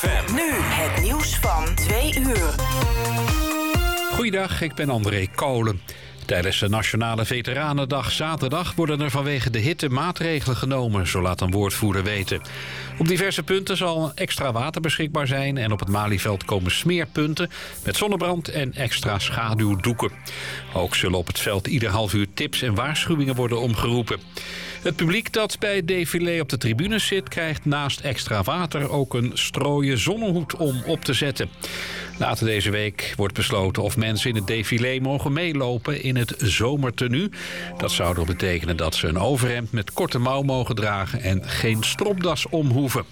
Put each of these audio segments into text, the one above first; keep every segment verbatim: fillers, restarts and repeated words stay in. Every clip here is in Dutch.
Nu het nieuws van twee uur. Goeiedag, ik ben André Kolen. Tijdens de Nationale Veteranendag zaterdag worden er vanwege de hitte maatregelen genomen, zo laat een woordvoerder weten. Op diverse punten zal extra water beschikbaar zijn en op het Malieveld komen smeerpunten met zonnebrand en extra schaduwdoeken. Ook zullen op het veld ieder half uur tips en waarschuwingen worden omgeroepen. Het publiek dat bij het défilé op de tribunes zit, krijgt naast extra water ook een strooien zonnehoed om op te zetten. Later deze week wordt besloten of mensen in het défilé mogen meelopen in het zomertenue. Dat zou dan betekenen dat ze een overhemd met korte mouw mogen dragen en geen stropdas om hoeven.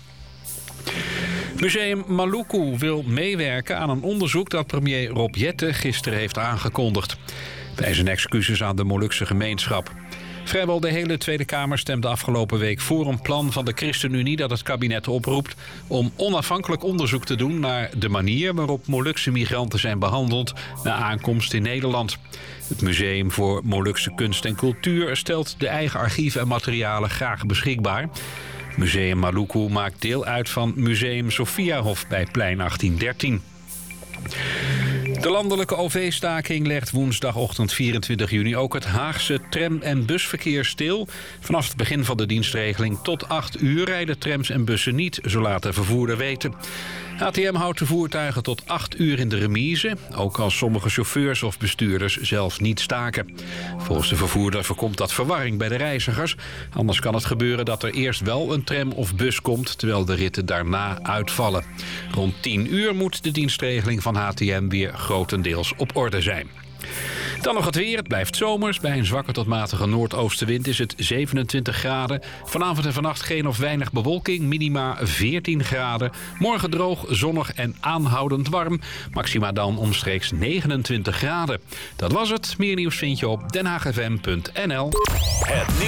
Museum Maluku wil meewerken aan een onderzoek dat premier Rob Jetten gisteren heeft aangekondigd. Bij zijn excuses aan de Molukse gemeenschap. Vrijwel de hele Tweede Kamer stemde afgelopen week voor een plan van de ChristenUnie dat het kabinet oproept om onafhankelijk onderzoek te doen naar de manier waarop Molukse migranten zijn behandeld na aankomst in Nederland. Het Museum voor Molukse Kunst en Cultuur stelt de eigen archieven en materialen graag beschikbaar. Museum Maluku maakt deel uit van Museum Sophiahof bij Plein achttien dertien. De landelijke O V-staking legt woensdagochtend vierentwintig juni ook het Haagse tram- en busverkeer stil. Vanaf het begin van de dienstregeling tot acht uur rijden trams en bussen niet, zo laat de vervoerder weten. H T M houdt de voertuigen tot acht uur in de remise, ook als sommige chauffeurs of bestuurders zelf niet staken. Volgens de vervoerder voorkomt dat verwarring bij de reizigers. Anders kan het gebeuren dat er eerst wel een tram of bus komt, terwijl de ritten daarna uitvallen. Rond tien uur moet de dienstregeling van H T M weer grotendeels op orde zijn. Dan nog het weer. Het blijft zomers. Bij een zwakke tot matige noordoostenwind is het zevenentwintig graden. Vanavond en vannacht geen of weinig bewolking. Minima veertien graden. Morgen droog, zonnig en aanhoudend warm. Maxima dan omstreeks negenentwintig graden. Dat was het. Meer nieuws vind je op den haag f m punt n l. Het